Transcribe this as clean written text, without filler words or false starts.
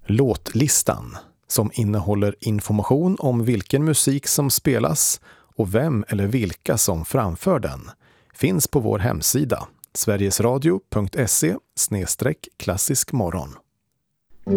Låtlistan, som innehåller information om vilken musik som spelas och vem eller vilka som framför den, finns på vår hemsida sverigesradio.se/klassisk morgon.